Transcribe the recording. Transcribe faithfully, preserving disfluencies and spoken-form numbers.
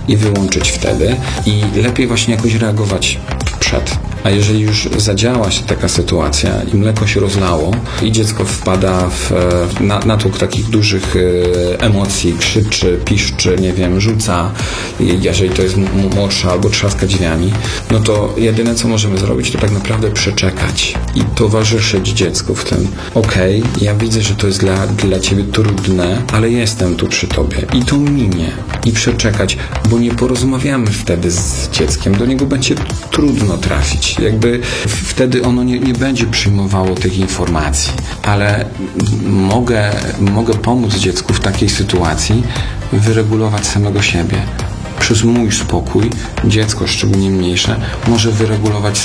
i wyłączyć wtedy i lepiej właśnie jakoś reagować przed. A jeżeli już zadziała się taka sytuacja i mleko się rozlało i dziecko wpada w na, natłok takich dużych y, emocji, krzyczy, piszczy, nie wiem, rzuca, jeżeli to jest m- młodsza albo trzaska drzwiami, no to jedyne co możemy zrobić to tak naprawdę przeczekać i towarzyszyć dziecku w tym. Okej, okay, ja widzę, że to jest dla, dla ciebie trudne, ale jestem tu przy tobie i to minie i przeczekać, bo nie porozmawiamy wtedy z dzieckiem, do niego będzie trudno trafić. Jakby wtedy ono nie, nie będzie przyjmowało tych informacji, ale mogę, mogę pomóc dziecku w takiej sytuacji wyregulować samego siebie. Przez mój spokój dziecko, szczególnie mniejsze, może wyregulować